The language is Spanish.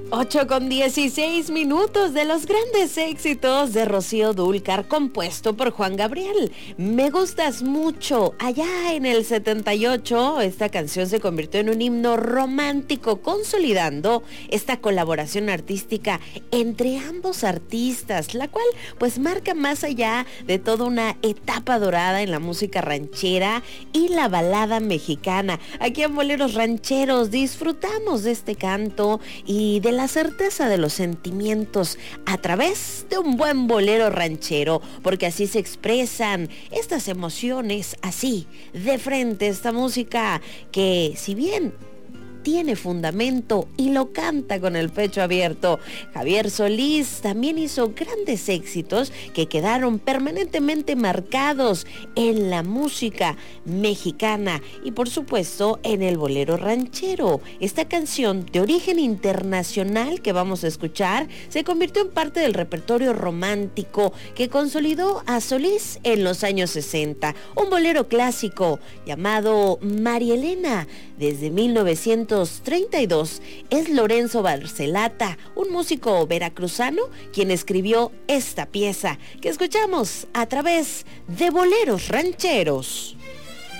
8:16 de los grandes éxitos de Rocío Dúrcal, compuesto por Juan Gabriel. Me gustas mucho. Allá en el 78, esta canción se convirtió en un himno romántico, consolidando esta colaboración artística entre ambos artistas, la cual pues marca más allá de toda una etapa dorada en la música ranchera y la balada mexicana. Aquí en Boleros Rancheros disfrutamos de este canto y de la certeza de los sentimientos a través de un buen bolero ranchero, porque así se expresan estas emociones, así, de frente, esta música que, si bien tiene fundamento y lo canta con el pecho abierto. Javier Solís también hizo grandes éxitos que quedaron permanentemente marcados en la música mexicana y por supuesto en el bolero ranchero. Esta canción de origen internacional que vamos a escuchar se convirtió en parte del repertorio romántico que consolidó a Solís en los años 60. Un bolero clásico llamado María Elena desde 1932. Es Lorenzo Barcelata, un músico veracruzano, quien escribió esta pieza que escuchamos a través de Boleros Rancheros.